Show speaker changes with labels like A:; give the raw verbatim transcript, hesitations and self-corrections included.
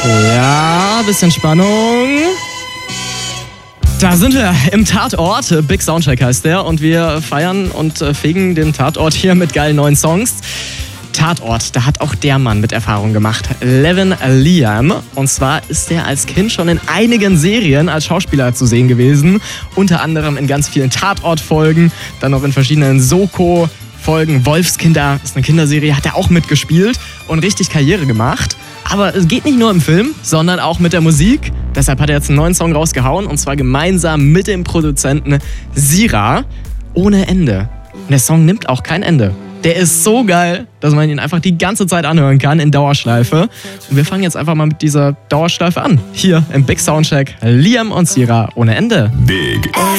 A: Ja, bisschen Spannung. Da sind wir im Tatort. Big Soundcheck heißt der. Und wir feiern und fegen den Tatort hier mit geilen neuen Songs. Tatort, da hat auch der Mann mit Erfahrung gemacht. Levin Liam. Und zwar ist er als Kind schon in einigen Serien als Schauspieler zu sehen gewesen. Unter anderem in ganz vielen Tatort-Folgen. Dann noch in verschiedenen Soko-Folgen. Wolfskinder ist eine Kinderserie, hat er auch mitgespielt und richtig Karriere gemacht. Aber es geht nicht nur im Film, sondern auch mit der Musik. Deshalb hat er jetzt einen neuen Song rausgehauen. Und zwar gemeinsam mit dem Produzenten Sira. Ohne Ende. Und der Song nimmt auch kein Ende. Der ist so geil, dass man ihn einfach die ganze Zeit anhören kann in Dauerschleife. Und wir fangen jetzt einfach mal mit dieser Dauerschleife an. Hier im Big Soundcheck. Liam und Sira ohne Ende.
B: Big